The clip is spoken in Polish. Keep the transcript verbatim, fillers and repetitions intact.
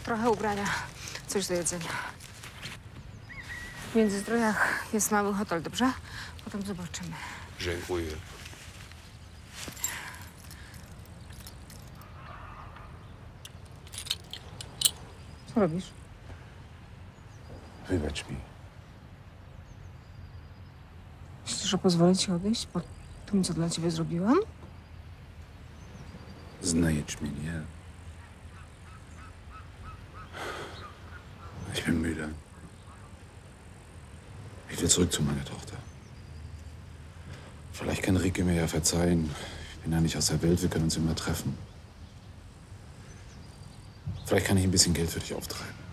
trochę ubrania, coś do jedzenia. W Międzyzdrojach jest mały hotel, dobrze? Potem zobaczymy. Dziękuję. Co robisz? Wybacz mi. Myślisz, że pozwolę ci odejść po tym, co dla ciebie zrobiłam? Znajdź mnie. Ich bin müde. Ich will zurück zu meiner Tochter. Vielleicht kann Rike mir ja verzeihen. Ich bin ja nicht aus der Welt, wir können uns immer treffen. Vielleicht kann ich ein bisschen Geld für dich auftreiben.